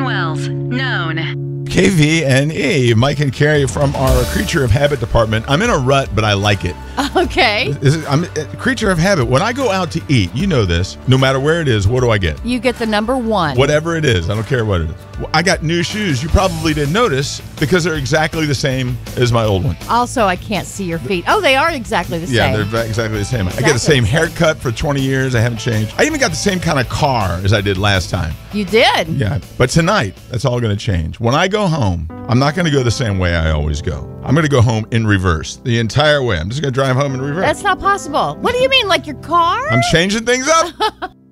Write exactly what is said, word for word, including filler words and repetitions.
Wells, known. K V N E, Mike and Carrie from our Creature of Habit department. I'm in a rut, but I like it. Okay. Is it I'm a Creature of Habit. When I go out to eat, you know this, no matter where it is, what do I get? You get the number one. Whatever it is. I don't care what it is. I got new shoes. You probably didn't notice because they're exactly the same as my old one. Also, I can't see your feet. Oh, they are exactly the Yeah, same. they're exactly the same. Exactly I get the same the same. haircut for twenty years. I haven't changed. I even got the same kind of car as I did last time. You did? Yeah, but tonight, that's all going to change. When I go home, I'm not going to go the same way I always go. I'm going to go home in reverse the entire way. I'm just going to drive home in reverse. That's not possible. What do you mean, like your car? I'm changing things up.